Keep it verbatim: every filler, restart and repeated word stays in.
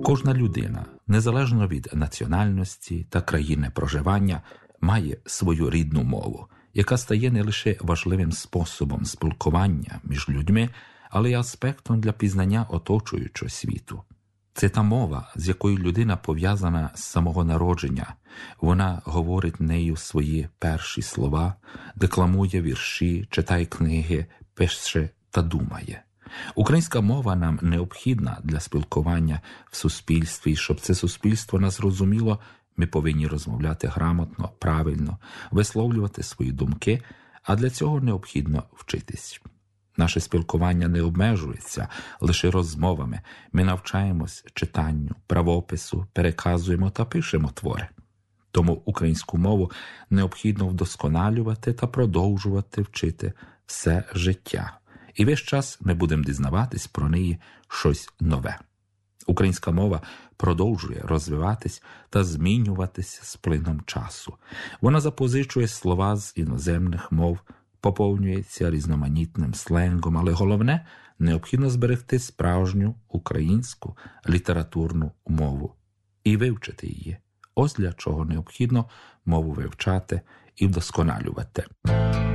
Кожна людина, незалежно від національності та країни проживання, має свою рідну мову, яка стає не лише важливим способом спілкування між людьми, але й аспектом для пізнання оточуючого світу. Це та мова, з якою людина пов'язана з самого народження. Вона говорить нею свої перші слова, декламує вірші, читає книги, пише та думає. Українська мова нам необхідна для спілкування в суспільстві, і щоб це суспільство нас розуміло, ми повинні розмовляти грамотно, правильно, висловлювати свої думки, а для цього необхідно вчитись. Наше спілкування не обмежується лише розмовами. Ми навчаємось читанню, правопису, переказуємо та пишемо твори. Тому українську мову необхідно вдосконалювати та продовжувати вчити все життя. І весь час ми будемо дізнаватись про неї щось нове. Українська мова продовжує розвиватись та змінюватися з плином часу. Вона запозичує слова з іноземних мов, поповнюється різноманітним сленгом, але головне – необхідно зберегти справжню українську літературну мову і вивчити її. Ось для чого необхідно мову вивчати і вдосконалювати.